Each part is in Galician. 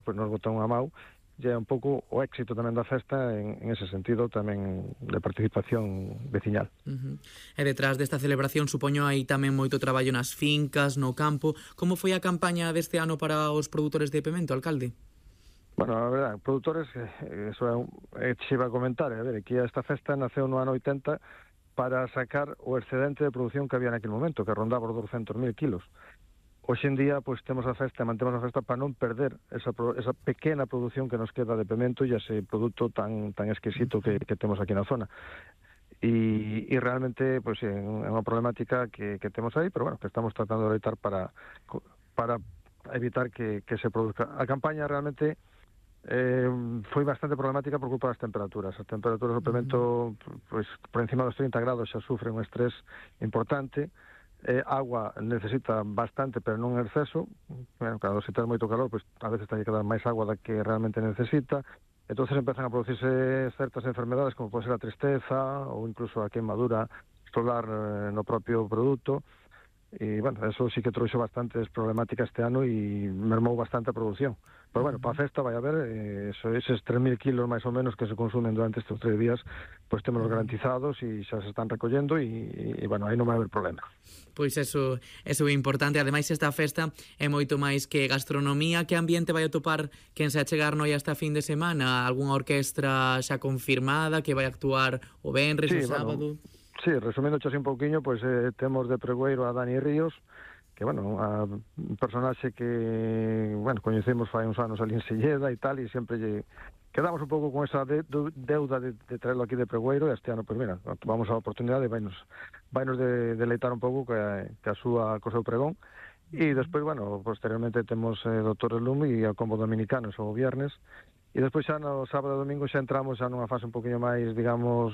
pois nos botan unha mau, e é un pouco o éxito tamén da festa en ese sentido tamén de participación veciñal. E detrás desta celebración supoño hai tamén moito traballo nas fincas, no campo. Como foi a campaña deste ano para os produtores de pemento, alcalde? Bueno, a verdade, produtores, eso xe iba a comentar, a ver, aquí esta festa naceu no ano 80 para sacar o excedente de produción que había naquele momento, que rondaba os 200.000 kilos. Hoxe en día, pois, temos a festa, mantemos a festa para non perder esa pequena produción que nos queda de pemento e ese produto tan exquisito que temos aquí na zona. E realmente, pois, é unha problemática que temos aí, pero bueno, que estamos tratando de evitar para evitar que se produzca. A campaña realmente foi bastante problemática por culpa das temperaturas. As temperaturas do pemento, pois, por encima dos 30 grados xa sufren un estrés importante. Agua necesita bastante, pero non en exceso. Bueno, cando se ten moito calor, pois a veces ten que dar máis agua da que realmente necesita. Entonces empezan a producirse certas enfermedades, como pode ser a tristeza ou incluso a queimadura solar no propio produto. E, bueno, eso sí que trouxe bastantes problemáticas este ano e mermou bastante a produción. Pero, bueno, para a festa vai haber eses 3.000 kilos máis ou menos que se consumen durante estes 3 días, pois temos garantizados e xa se están recollendo e bueno, aí non vai haber problema. Pois eso é importante. Ademais, esta festa é moito máis que gastronomía. Que ambiente vai atopar quen se achegar noi esta fin de semana? Algúnha orquestra xa confirmada que vai actuar o venres, o sábado? Bueno, sí, resumindo así un pouquiño, pois temos de pregoeiro a Dani Ríos, que, bueno, un personaxe que, bueno, coñecemos fai uns anos ali en Silleda e tal, e sempre quedamos un pouco con esa deuda de traerlo aquí de pregoeiro, e este ano, pois mira, vamos a oportunidade e vainos deleitar un pouco que a súa co seu pregón. E despois, bueno, posteriormente temos Doctor Lum e o combo dominicano o viernes, e despois xa no sábado e domingo xa entramos xa nunha fase un poquinho máis, digamos,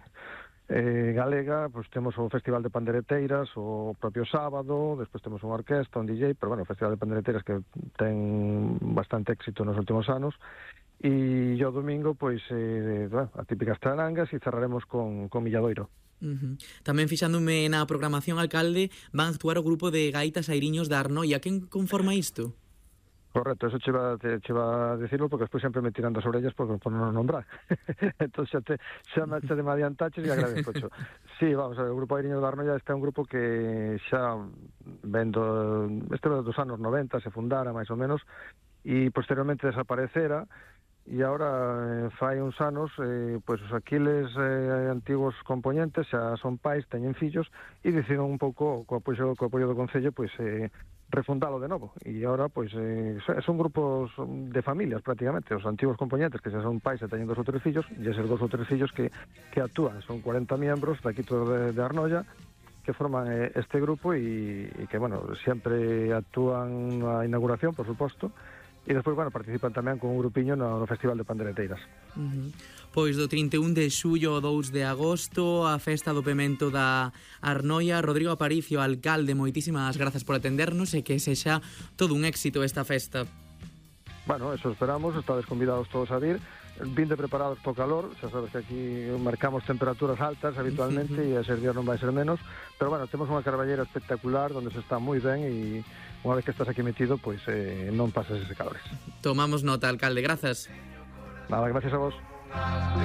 galega, pois temos o Festival de Pandereteiras o propio sábado, despois temos unha orquesta, un DJ, pero bueno, o Festival de Pandereteiras que ten bastante éxito nos últimos anos, e o domingo, pois, as típicas charangas, e cerraremos con Milladoiro. Tamén fixándome na programación, alcalde, van actuar o grupo de gaitas airiños da Arnoia. Quen conforma isto? Correcto, eso che va a decirlo porque despois sempre me tiran das orellas por non nombrar. Entón xa me de adiantaches e agradezco. Sí, vamos, o Grupo Airiño da Arnoia este é un grupo que xa vendo dos anos 90 se fundara máis ou menos e posteriormente desaparecera e agora fai uns anos pois os Aquiles antigos componentes xa son pais, teñen fillos e decidiron un pouco co apoio do Concello pois refundalo de novo e agora pois son grupos de familias prácticamente, os antigos componentes que xa son pais e teñen 2 ou 3 fillos e eses 2 ou 3 fillos que actúan, son 40 miembros daqui de Arnoia que forman este grupo e que, bueno, sempre actúan na inauguración, por suposto, e despois, bueno, participan tamén con un grupiño no Festival de Pandereteiras. Pois do 31 de xullo ao 2 de agosto, a festa do pemento da Arnoia. Rodrigo Aparicio, alcalde, moitísimas grazas por atendernos e que sexa todo un éxito esta festa. Bueno, eso esperamos, estades convidados todos a vir. Vinde preparados po calor, xa sabes que aquí marcamos temperaturas altas habitualmente e a ser días non vai ser menos, pero bueno, temos unha carballera espectacular onde se está moi ben e unha vez que estás aquí metido, pois non pasas ese calores. Tomamos nota, alcalde, grazas. Nada, gracias a vos.